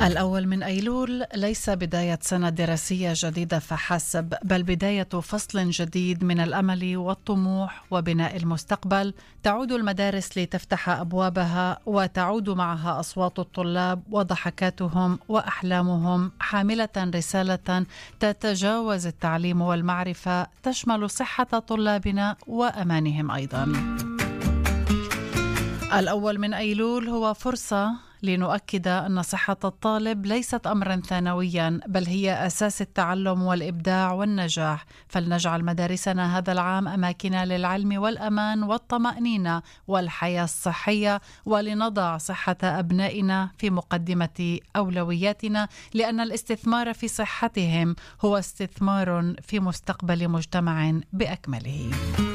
الأول من أيلول ليس بداية سنة دراسية جديدة فحسب، بل بداية فصل جديد من الأمل والطموح وبناء المستقبل. تعود المدارس لتفتح أبوابها، وتعود معها أصوات الطلاب وضحكاتهم وأحلامهم، حاملة رسالة تتجاوز التعليم والمعرفة، تشمل صحة طلابنا وأمانهم أيضا. الأول من أيلول هو فرصة لنؤكد أن صحة الطالب ليست أمرا ثانويا، بل هي أساس التعلم والإبداع والنجاح. فلنجعل مدارسنا هذا العام أماكن للعلم والأمان والطمأنينة والحياة الصحية، ولنضع صحة أبنائنا في مقدمة أولوياتنا، لأن الاستثمار في صحتهم هو استثمار في مستقبل مجتمع بأكمله.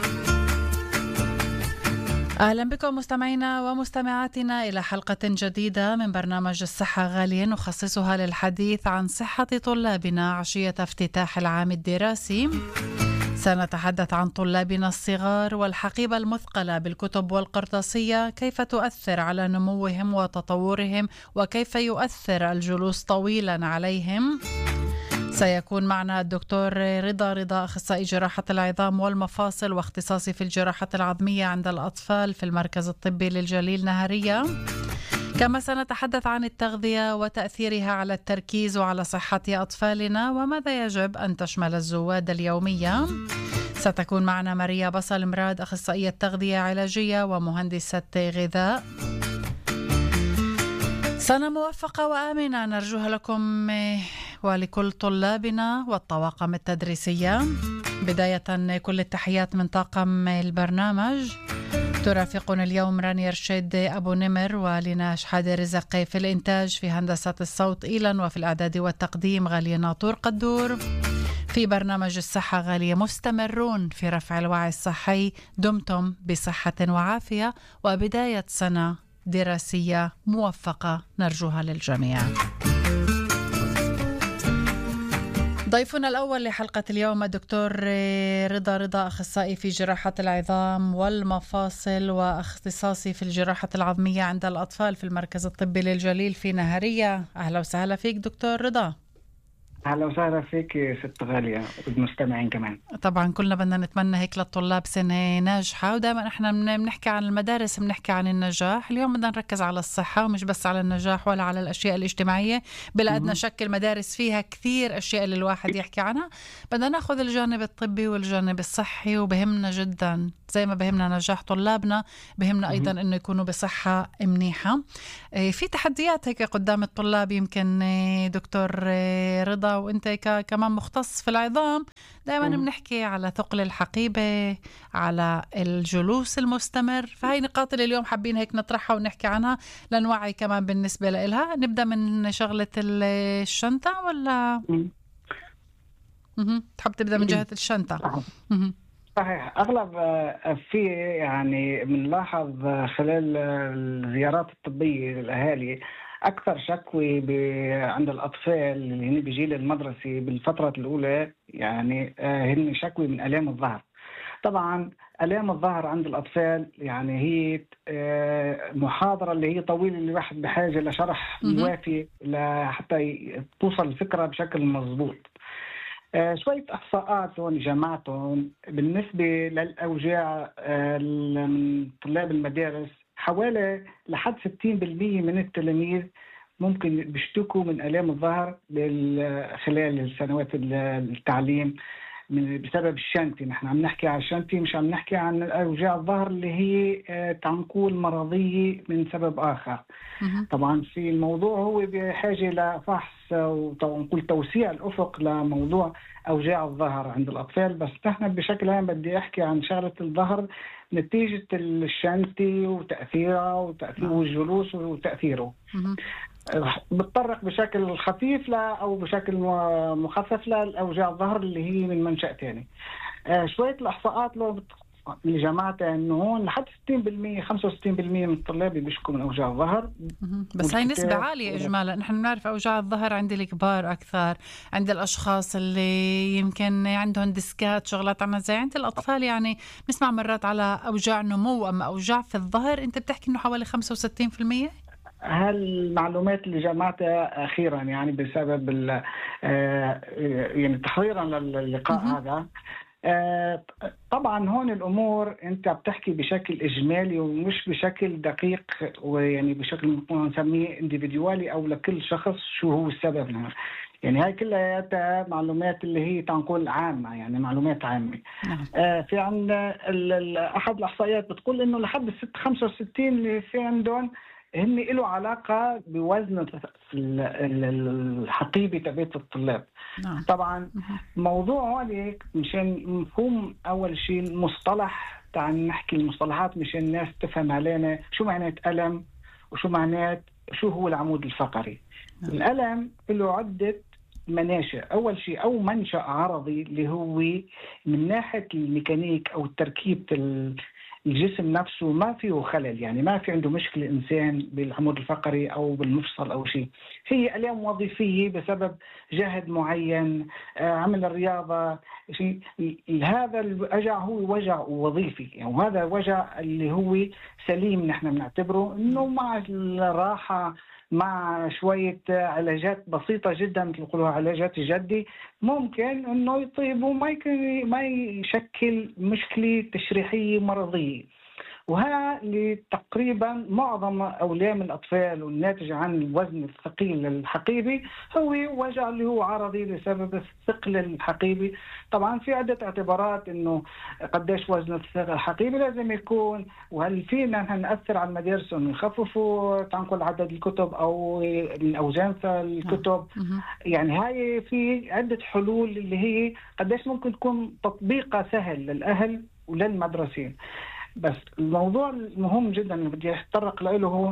أهلا بكم مستمعينا ومستمعاتنا إلى حلقة جديدة من برنامج الصحة غالية، نخصصها للحديث عن صحة طلابنا عشية افتتاح العام الدراسي. سنتحدث عن طلابنا الصغار والحقيبة المثقلة بالكتب والقرطاسية، كيف تؤثر على نموهم وتطورهم، وكيف يؤثر الجلوس طويلا عليهم. سيكون معنا الدكتور رضا أخصائي جراحة العظام والمفاصل واختصاصي في الجراحة العظمية عند الأطفال في المركز الطبي للجليل نهرية. كما سنتحدث عن التغذية وتأثيرها على التركيز وعلى صحة أطفالنا، وماذا يجب أن تشمل الزواد اليومية. ستكون معنا ماريا بصل مراد أخصائية تغذية علاجية ومهندسة غذاء. سنة موفقة وآمنة نرجوها لكم ولكل طلابنا والطواقم التدريسية. بداية كل التحيات من طاقم البرنامج. ترافقنا اليوم رانيا رشيد أبو نمر ولنا شحادة رزق في الإنتاج، في هندسة الصوت إيلان، وفي الإعداد والتقديم غالية ناطور قدور. في برنامج الصحة غالية مستمرون في رفع الوعي الصحي. دمتم بصحة وعافية وبداية سنة دراسية موفقة نرجوها للجميع. ضيفنا الأول لحلقة اليوم الدكتور رضا أخصائي في جراحة العظام والمفاصل واختصاصي في الجراحة العظمية عند الأطفال في المركز الطبي للجليل في نهرية. أهلا وسهلا فيك دكتور رضا. أهلا وسهلا فيك ست غالية والمستمعين كمان. طبعا كلنا بدنا نتمنى هيك للطلاب سنة ناجحة، ودائما احنا بنحكي عن المدارس بنحكي عن النجاح. اليوم بدنا نركز على الصحة ومش بس على النجاح ولا على الأشياء الاجتماعية، بلا أدنى شك المدارس فيها كثير أشياء اللي الواحد يحكي عنها. بدنا ناخذ الجانب الطبي والجانب الصحي، وبهمنا جدا زي ما بهمنا نجاح طلابنا بهمنا أيضا أنه يكونوا بصحة منيحة. في تحديات هيك قدام الطلاب يمكن دكتور رضا، وانت كمان مختص في العظام، دائما بنحكي على ثقل الحقيبة، على الجلوس المستمر. فهي نقاط اللي اليوم حابين هيك نطرحها ونحكي عنها لنوعي كمان بالنسبة لها. نبدأ من شغلة الشنطة ولا تحب تبدأ من جهة الشنطة؟ صحيح. أغلب في يعني بنلاحظ خلال الزيارات الطبية للأهالي أكثر شكوى عند الأطفال اللي هن بجيل المدرسي بالفترة الأولى، يعني هن شكوى من آلام الظهر. طبعا آلام الظهر عند الأطفال يعني هي محاضرة اللي هي طويلة، اللي واحد بحاجة لشرح وافي لحتى توصل الفكرة بشكل مضبوط. شوية إحصاءات هون جمعتهم بالنسبة للأوجاع من طلاب المدارس. حوالي لحد 60% من التلاميذ ممكن بيشتكوا من آلام الظهر خلال السنوات التعليم بسبب الشنطة. نحن عم نحكي عن الشنطة، مش عم نحكي عن أوجاع الظهر اللي هي تنقول مرضية من سبب آخر. طبعا في الموضوع هو بحاجة لفحص ونقول توسيع الأفق لموضوع أوجاع الظهر عند الأطفال. بس نحن بشكل عام بدي أحكي عن شغلة الظهر نتيجة الشنطة وتأثيرها وتأثير الجلوس وتأثيره. بتطرق بشكل خفيف أو بشكل مخفف لأوجاع الظهر اللي هي من منشأ تاني. شوية الإحصاءات اللي جماعتها إنه هون لحد 60% 65% من الطلاب بيشكوا من أوجاع الظهر. بس هاي نسبة عالية إجمالا. نحن بنعرف أوجاع الظهر عند الكبار أكثر، عند الأشخاص اللي يمكن عندهم ديسكات شغلات عنا زي عند الأطفال. يعني نسمع مرات على أوجاع نمو، أما أوجاع في الظهر أنت بتحكي إنه حوالي 65%. هالمعلومات اللي جمعتها أخيرا يعني بسبب يعني تحضيرا للقاء هذا. طبعا هون الأمور أنت بتحكي بشكل إجمالي ومش بشكل دقيق، ويعني بشكل نسميه انديفيديوالي أو لكل شخص شو هو السبب لها. يعني هاي كلها معلومات اللي هي تنقول عامة، يعني معلومات عامة. في عند أحد الإحصائيات بتقول إنه لحد 65 اللي في عندهم هن له علاقة بوزن الحقيبة تبعت الطلاب. طبعا موضوع هذا مشان مفهوم أول شيء المصطلح، تعال نحكي المصطلحات مشان الناس تفهم علينا شو معنات ألم وشو معنات شو هو العمود الفقري. الألم له عدة مناشئ. أول شيء أو منشأ عرضي اللي هو من ناحية الميكانيك أو تركيبة الجسم نفسه ما فيه خلل، يعني ما في عنده مشكلة إنسان بالعمود الفقري أو بالمفصل أو شيء. هي آلام وظيفية بسبب جهد معين، عمل الرياضة شيء. هذا الوجع هو وجع وظيفي، يعني وهذا وجع اللي هو سليم. نحن بنعتبره إنه مع الراحة، مع شوية علاجات بسيطة جدا مثل يقولوها علاجات الجدي، ممكن انه يطيب وما يشكل مشكلة تشريحية مرضية. وها اللي تقريبا معظم أولام الأطفال والناتج عن الوزن الثقيل الحقيبي هو وجع اللي هو عرضي بسبب الثقل الحقيبي. طبعا في عدة اعتبارات إنه قديش وزن الثقل الحقيبي لازم يكون، وهل فينا نأثر على المدارس إنه يخففوا تنقل عدد الكتب أو الأوزان في الكتب. يعني هاي في عدة حلول اللي هي قديش ممكن تكون تطبيقها سهل للأهل وللمدرسين. بس الموضوع المهم جدا اللي بدي اتطرق له هو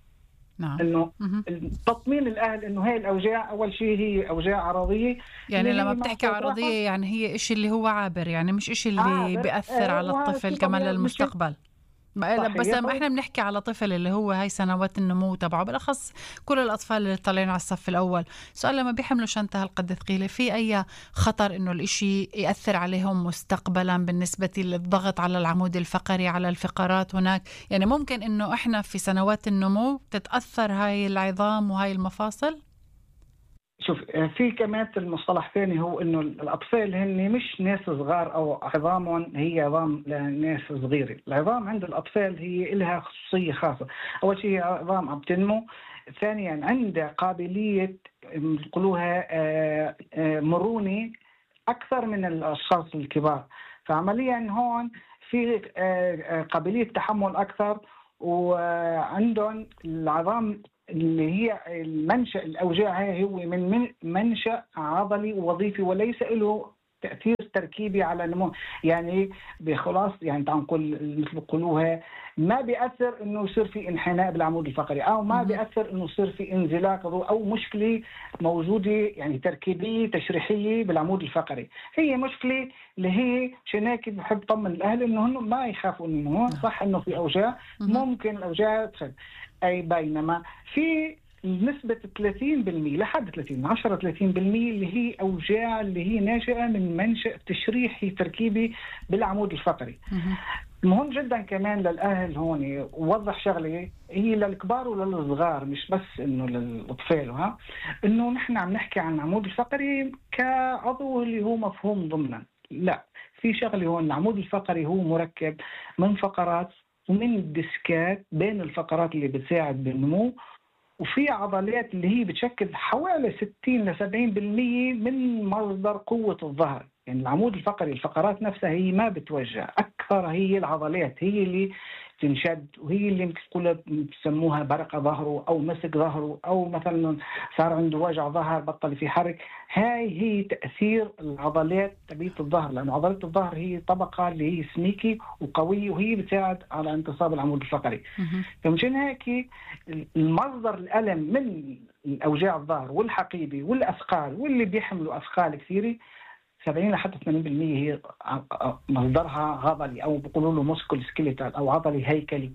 انه تطمين الاهل انه هاي الاوجاع اول شيء هي اوجاع عرضيه. يعني لما بتحكي عرضيه يعني هي إشي اللي هو عابر، يعني مش إشي اللي بيأثر على الطفل كمان للمستقبل. بس لما احنا بنحكي على طفل اللي هو هاي سنوات النمو تبعه، بالاخص كل الاطفال اللي طالعين على الصف الاول، سؤال لما بيحملوا شنطه هالقد ثقيله، في اي خطر انه الاشي ياثر عليهم مستقبلا بالنسبه للضغط على العمود الفقري على الفقرات هناك؟ يعني ممكن انه احنا في سنوات النمو تتاثر هاي العظام وهاي المفاصل؟ شوف، في كمان المصطلح ثاني هو انه الاطفال هن مش ناس صغار او عظامهم هي عظام لناس صغيره. العظام عند الاطفال هي لها خصوصيه خاصه. اول شيء عظام عم تنمو، ثانيا عندها قابليه يقولوها مرونه اكثر من الاشخاص الكبار. فعمليا هون في قابليه تحمل اكثر، وعندهم العظام اللي هي المنشأ الأوجاع هو من منشأ عضلي ووظيفي وليس له تأثير تركيبي على النمو. يعني بخلاص يعني تنقل مثل يقولوها ما بيأثر إنه يصير في انحناء بالعمود الفقري، أو ما بيأثر إنه يصير في انزلاق أو مشكلة موجودة يعني تركيبية تشريحية بالعمود الفقري. هي مشكلة اللي هي عشان هيك بحب طمن الأهل إنه هم ما يخافوا إنه صح إنه في أوجاع، ممكن الأوجاع تخف. أي بينما في نسبة 30% لحد 30% اللي هي أوجاع اللي هي ناشئة من منشأ تشريحي تركيبي بالعمود الفقري. مهم جدا كمان للأهل هون ووضح شغلة هي للكبار وللصغار، مش بس إنه للأطفال، إنه نحن عم نحكي عن العمود الفقري كعضو اللي هو مفهوم ضمنا. لا، في شغلة هون. العمود الفقري هو مركب من فقرات ومن ديسكات بين الفقرات اللي بتساعد بالنمو، وفي عضلات اللي هي بتشكل حوالي 60 ل 70% من مصدر قوة الظهر. يعني العمود الفقري الفقرات نفسها هي ما بتوجع، أكثر هي العضلات هي اللي تنشد، وهي اللي بسموها برق ظهره أو مسك ظهره، أو مثلا صار عنده وجع ظهر بطل في حرك. هاي هي تأثير العضلات تبيت الظهر، لأن عضلات الظهر هي طبقة اللي هي سميكي وقوية وهي بتساعد على انتصاب العمود الفقري. فمشان هيك المصدر الألم من الأوجاع الظهر والحقيبي والأثقال واللي بيحملوا أثقال كثيرة 70 لحد 80% هي مصدرها عضلي أو بيقولوا له موسكول سكيليتال أو عضلي هيكلي.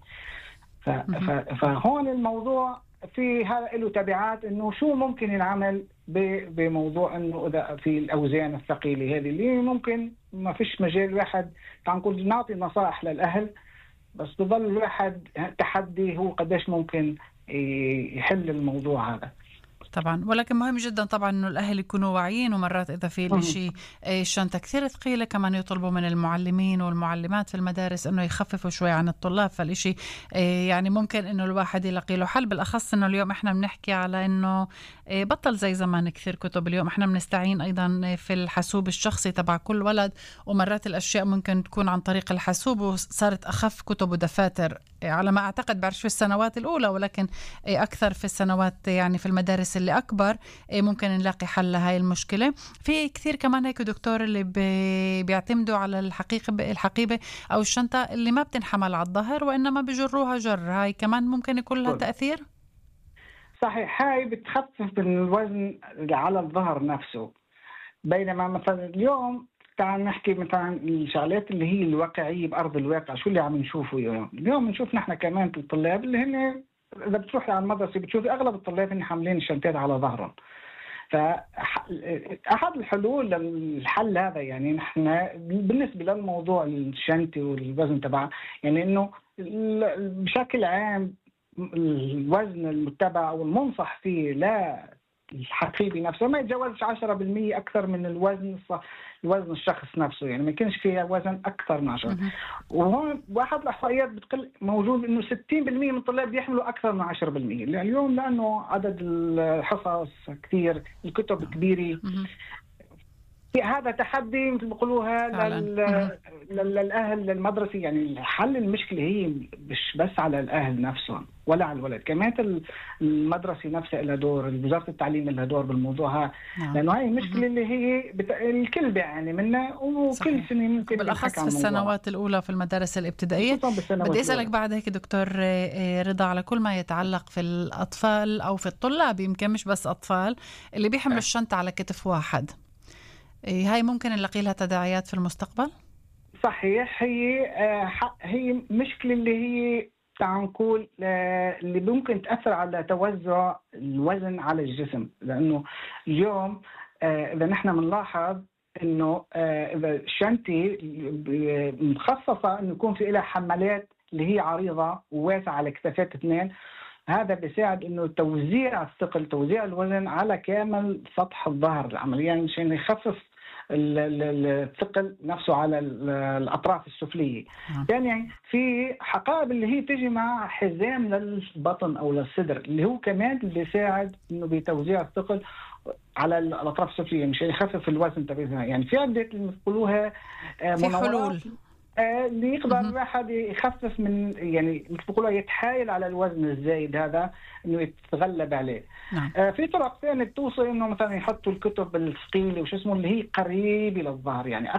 فهون الموضوع في هذا له تبعات إنه شو ممكن ينعمل بموضوع إنه إذا في الأوزان الثقيلة هذه اللي ممكن ما فيش مجال واحد تنقول نعطي نصائح للأهل، بس بضل الواحد تحدي هو قديش ممكن يحل الموضوع هذا. طبعا، ولكن مهم جدا طبعا انه الاهل يكونوا واعيين، ومرات اذا في الاشي الشنطه كثير ثقيله كمان يطلبوا من المعلمين والمعلمات في المدارس انه يخففوا شوي عن الطلاب، فالاشي يعني ممكن انه الواحد يلاقي له حل، بالاخص انه اليوم احنا بنحكي على انه بطل زي زمان كثير كتب. اليوم احنا بنستعين ايضا في الحاسوب الشخصي تبع كل ولد، ومرات الاشياء ممكن تكون عن طريق الحاسوب، وصارت اخف كتب ودفاتر على ما اعتقد، بعرف في السنوات الاولى، ولكن اكثر في السنوات يعني في المدارس اللي اكبر ممكن نلاقي حل لهاي المشكله. في كثير كمان هيك دكتور اللي بيعتمدوا على الحقيبه او الشنطه اللي ما بتنحمل على الظهر وانما بجروها جر، هاي كمان ممكن يكون لها تاثير. صحيح، هاي بتخفف من الوزن على الظهر نفسه. بينما مثلا اليوم تعال نحكي مثلا الشغلات اللي هي الواقعيه بارض الواقع، شو اللي عم نشوفه اليوم بنشوف نحن كمان الطلاب اللي هن اذا بتروحي على المدرسه بتشوفي اغلب الطلاب هن حاملين الشنطات على ظهرهم. فأحد الحلول للحل هذا يعني نحن بالنسبة للموضوع الشنطة والوزن تبعها، يعني إنه بشكل عام الوزن المتبع أو المنصح فيه لا الحقيبي نفسه ما يتجاوزش 10% أكثر من الوزن الشخص نفسه، يعني ما يكونش فيها وزن أكثر من 10. وهون واحد الإحصائيات بتقول موجود إنه 60% من الطلاب يحملوا أكثر من 10%. اليوم لأنه عدد الحصص كثير، الكتب كبيرة، هذا تحدي مثل بيقولوها للأهل للمدرسة. يعني حل المشكلة هي مش بس على الأهل نفسهم ولا على الولد، كمان المدرسة نفسها لها دور، وزارة التعليم لها دور بالموضوع هذا، لأنه هاي المشكلة اللي هي الكل بيعاني منها، وكل سنة ممكن بالأخص في السنوات الأولى في المدارس الابتدائية. بدي أسألك بعد هيك دكتور رضا على كل ما يتعلق في الأطفال أو في الطلاب، يمكن مش بس أطفال اللي بيحملوا الشنطة على كتف واحد، هاي ممكن نلاقي لها تداعيات في المستقبل؟ صحيح، هي مشكلة اللي هي تعال نقول اللي ممكن تأثر على توزع الوزن على الجسم. لأنه اليوم إذا نحن بنلاحظ إنه إذا الشنطة مخصصة إنه يكون في لها حمالات اللي هي عريضة وواسعة على كتافات اثنين، هذا بيساعد إنه توزيع الثقل، توزيع الوزن على كامل سطح الظهر العمليا، مشان يخفف الثقل نفسه على الأطراف السفلية. يعني في حقائب اللي هي تجي مع حزام للبطن أو للصدر اللي هو كمان بيساعد إنه بتوزيع الثقل على الأطراف السفلية مشان يخفف الوزن تبعها. يعني في عدة اللي بيقولوها في حلول اللي يقدر الواحد يخفف من، يعني مثل بيقولوا يتحايل على الوزن الزايد هذا انه يتغلب عليه. في طرق ثانيه بتوصل انه مثلا يحطوا الكتب الثقيله وش اسمه اللي هي قريبه للظهر، يعني